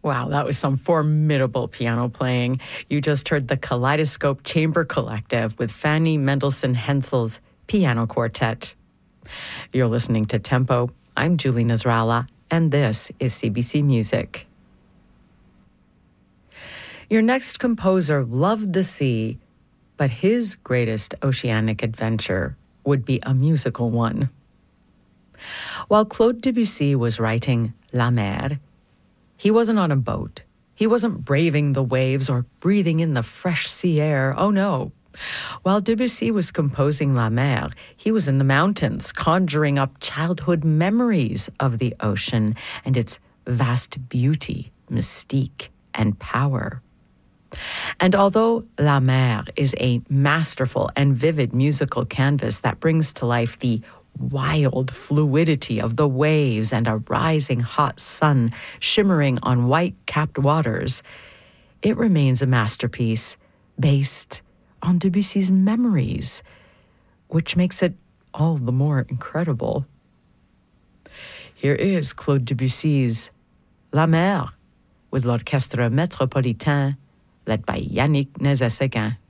Wow, that was some formidable piano playing. You just heard the Kaleidoscope Chamber Collective with Fanny Mendelssohn Hensel's Piano Quartet. You're listening to Tempo. I'm Julie Nasrallah, and this is CBC Music. Your next composer loved the sea, but his greatest oceanic adventure would be a musical one. While Claude Debussy was writing La Mer, he wasn't on a boat. He wasn't braving the waves or breathing in the fresh sea air. Oh, no. While Debussy was composing La Mer, he was in the mountains, conjuring up childhood memories of the ocean and its vast beauty, mystique, and power. And although La Mer is a masterful and vivid musical canvas that brings to life the wild fluidity of the waves and a rising hot sun shimmering on white-capped waters, it remains a masterpiece based on Debussy's memories, which makes it all the more incredible. Here is Claude Debussy's La Mer with l'Orchestre Métropolitain, led by Yannick Nézet-Séguin.